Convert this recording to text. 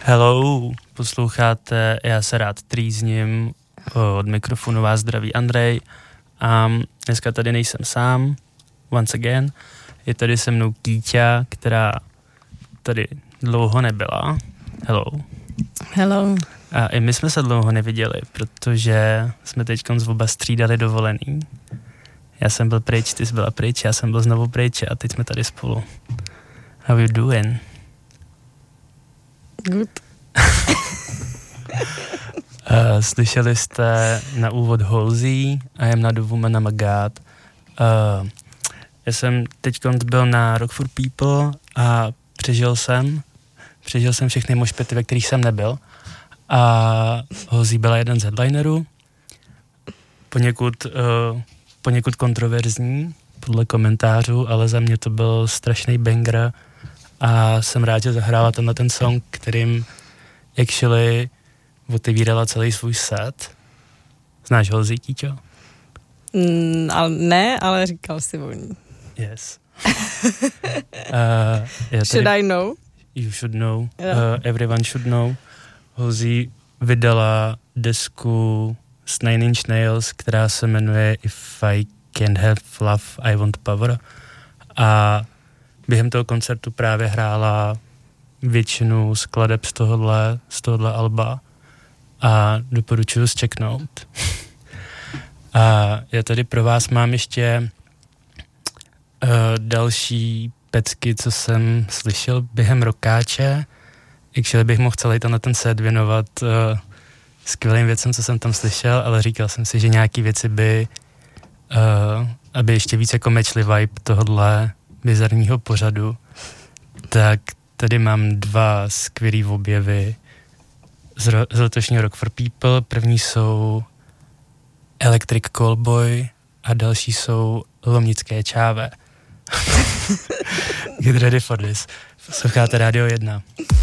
Hello, posloucháte Já se rád trýzním, od mikrofonu vás zdraví Andrej a dneska tady nejsem sám, once again, je tady se mnou Kýťa, která tady dlouho nebyla. Hello. Hello. A i my jsme se dlouho neviděli, protože jsme teď oba střídali dovolený. Já jsem byl pryč, ty jsi byla pryč, já jsem byl znovu pryč a teď jsme tady spolu. How you doing? Good. Slyšeli jste na úvod Halsey, I am not a woman, I'm a god. Já jsem teď byl na Rock for People a přežil jsem všechny mošpity, ve kterých jsem nebyl. A Halsey byla jeden z headlinerů, poněkud kontroverzní, podle komentářů, ale za mě to byl strašný banger a jsem rád, že zahrála ten song, kterým actually otevírala celý svůj set. Znáš Halsey, Kýťo? Ale říkal si o ní. Yes. Should I know? You should know. Yeah. Everyone should know. Halsey vydala desku s Nine Inch Nails, která se jmenuje If I Can't Have Love, I Want Power. A během toho koncertu právě hrála většinu skladeb z tohohle alba a doporučuji zčeknout. A já tady pro vás mám ještě další pecky, co jsem slyšel během rokáče. Actually bych mohl celý ten set věnovat skvělým věcem, co jsem tam slyšel, ale říkal jsem si, že nějaký věci by aby ještě víc jako matchly vibe tohodle bizarního pořadu, tak tady mám dva skvělý objevy z letošního Rock for People. První jsou Electric Callboy a další jsou Lomnické čáve. Get ready for this. Posloucháte Rádio 1.